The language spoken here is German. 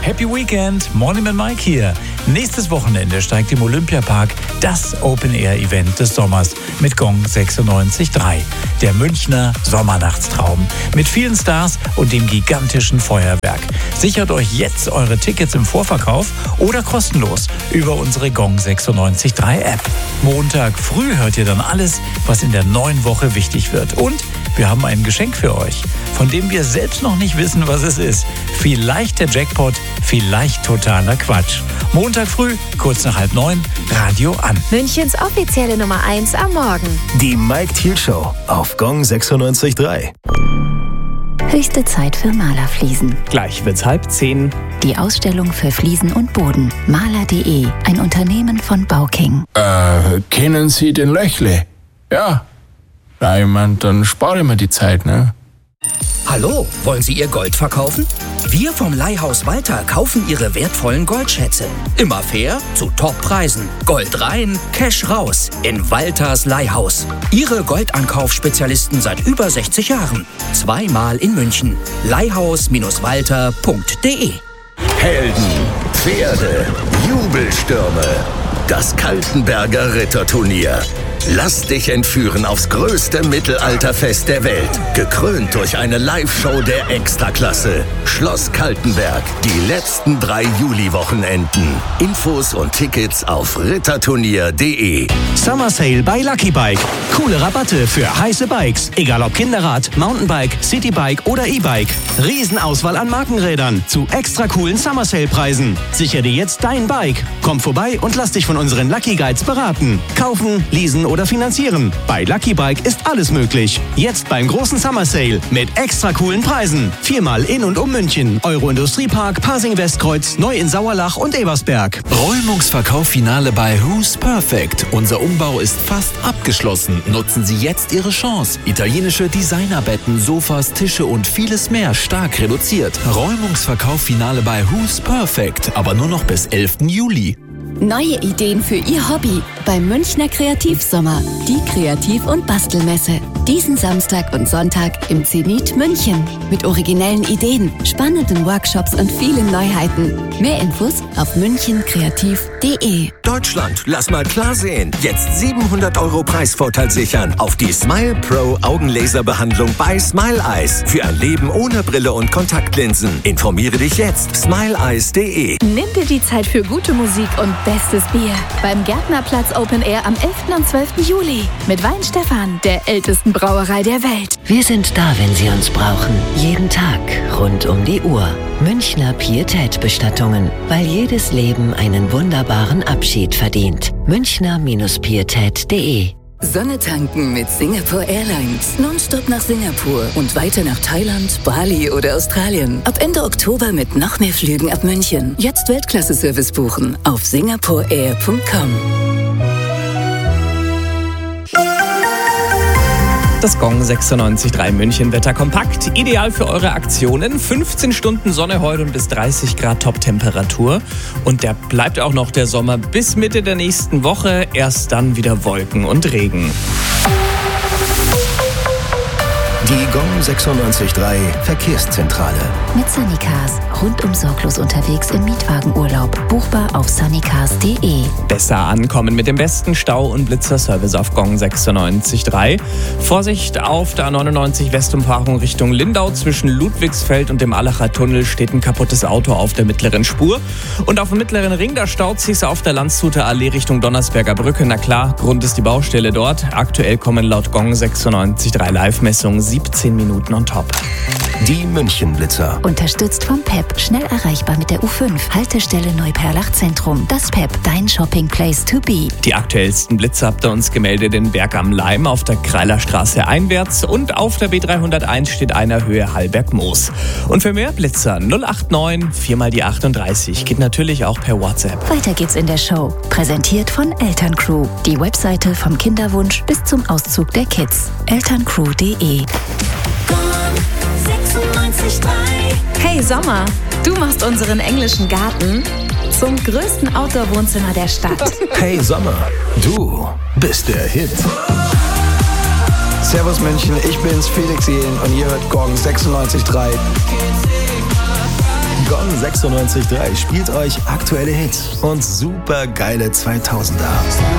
Happy Weekend, Morning mit Mike hier. Nächstes Wochenende steigt im Olympiapark das Open-Air-Event des Sommers mit Gong 96.3. Der Münchner Sommernachtstraum mit vielen Stars und dem gigantischen Feuerwerk. Sichert euch jetzt eure Tickets im Vorverkauf oder kostenlos über unsere Gong 96.3 App. Montag früh hört ihr dann alles, was in der neuen Woche wichtig wird. Und wir haben ein Geschenk für euch, von dem wir selbst noch nicht wissen, was es ist. Vielleicht der Jackpot, vielleicht totaler Quatsch. Montag früh, kurz nach 8:30, Radio an. Münchens offizielle Nummer 1 am Morgen. Die Mike Thiel Show auf Gong 96.3. Höchste Zeit für Malerfliesen. Gleich wird's 9:30. Die Ausstellung für Fliesen und Boden. Maler.de, ein Unternehmen von Bauking. Kennen Sie den Löchle? Ja. Na, ich mein, dann spare ich mir die Zeit, ne? Hallo, wollen Sie Ihr Gold verkaufen? Wir vom Leihhaus Walter kaufen Ihre wertvollen Goldschätze. Immer fair, zu Toppreisen. Gold rein, Cash raus. In Walters Leihhaus. Ihre Goldankaufspezialisten seit über 60 Jahren. 2-mal in München. Leihhaus-walter.de. Helden, Pferde, Jubelstürme. Das Kaltenberger Ritterturnier. Lass dich entführen aufs größte Mittelalterfest der Welt. Gekrönt durch eine Live-Show der Extraklasse. Schloss Kaltenberg. Die letzten 3 Juli-Wochenenden. Infos und Tickets auf ritterturnier.de. Summer Sale bei Lucky Bike. Coole Rabatte für heiße Bikes. Egal ob Kinderrad, Mountainbike, Citybike oder E-Bike. Riesenauswahl an Markenrädern zu extra coolen Summer Sale Preisen. Sicher dir jetzt dein Bike. Komm vorbei und lass dich von unseren Lucky Guides beraten. Kaufen, leasen oder finanzieren. Bei Lucky Bike ist alles möglich. Jetzt beim großen Summer Sale mit extra coolen Preisen. 4-mal in und um München. Euro-Industriepark, Pasing Westkreuz, neu in Sauerlach und Ebersberg. Räumungsverkauf-Finale bei Who's Perfect. Unser Umbau ist fast abgeschlossen. Nutzen Sie jetzt Ihre Chance. Italienische Designerbetten, Sofas, Tische und vieles mehr stark reduziert. Räumungsverkauf-Finale bei Who's Perfect. Aber nur noch bis 11. Juli. Neue Ideen für Ihr Hobby beim Münchner Kreativsommer, die Kreativ- und Bastelmesse. Diesen Samstag und Sonntag im Zenit München. Mit originellen Ideen, spannenden Workshops und vielen Neuheiten. Mehr Infos auf münchenkreativ.de. Deutschland, lass mal klar sehen. Jetzt 700 € Preisvorteil sichern auf die Smile Pro Augenlaserbehandlung bei Smile Eyes. Für ein Leben ohne Brille und Kontaktlinsen. Informiere dich jetzt. smileeyes.de. Nimm dir die Zeit für gute Musik und bestes Bier. Beim Gärtnerplatz Open Air am 11. und 12. Juli. Mit Weinstefan, der ältesten Brauerei der Welt. Wir sind da, wenn Sie uns brauchen. Jeden Tag, rund um die Uhr. Münchner Pietätbestattungen, weil jedes Leben einen wunderbaren Abschied verdient. Münchner-pietät.de. Sonne tanken mit Singapore Airlines. Nonstop nach Singapur und weiter nach Thailand, Bali oder Australien. Ab Ende Oktober mit noch mehr Flügen ab München. Jetzt Weltklasse-Service buchen auf singaporeair.com. Das Gong 96.3 München Wetter kompakt. Ideal für eure Aktionen. 15 Stunden Sonne heute und bis 30 Grad Top-Temperatur. Und der bleibt auch noch der Sommer bis Mitte der nächsten Woche. Erst dann wieder Wolken und Regen. Die Gong 96.3 Verkehrszentrale. Mit Sunnycars. Rundum sorglos unterwegs im Mietwagenurlaub. Buchbar auf sunnycars.de. Besser ankommen mit dem besten Stau- und Blitzerservice auf Gong 96.3. Vorsicht auf der A99 Westumfahrung Richtung Lindau. Zwischen Ludwigsfeld und dem Allacher Tunnel steht ein kaputtes Auto auf der mittleren Spur. Und auf dem mittleren Ring, da staut sich's auf der Landshuter Allee Richtung Donnersberger Brücke. Na klar, Grund ist die Baustelle dort. Aktuell kommen laut Gong 96.3 Live-Messungen 17 Minuten on top. Die München-Blitzer. Unterstützt vom PEP. Schnell erreichbar mit der U5. Haltestelle Neuperlach Zentrum. Das PEP, dein Shopping Place to be. Die aktuellsten Blitze habt ihr uns gemeldet in Berg am Leim auf der Kreilerstraße einwärts und auf der B301 steht einer Höhe Hallberg-Moos. Und für mehr Blitzer 089 4 die 38 geht natürlich auch per WhatsApp. Weiter geht's in der Show. Präsentiert von Elterncrew. Die Webseite vom Kinderwunsch bis zum Auszug der Kids. elterncrew.de. Hey Sommer, du machst unseren englischen Garten zum größten Outdoor-Wohnzimmer der Stadt. Hey Sommer, du bist der Hit. Servus München, ich bin's Felix Jähn und ihr hört Gong 96.3. Gong 96.3 spielt euch aktuelle Hits und super geile 2000er.